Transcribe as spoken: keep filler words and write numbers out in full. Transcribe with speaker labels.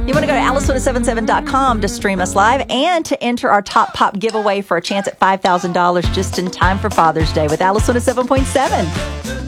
Speaker 1: You want to go to alice one oh seven seven dot com to stream us live and to enter our Top Pop giveaway for a chance at five thousand dollars just in time for Father's Day with Alice one oh seven point seven.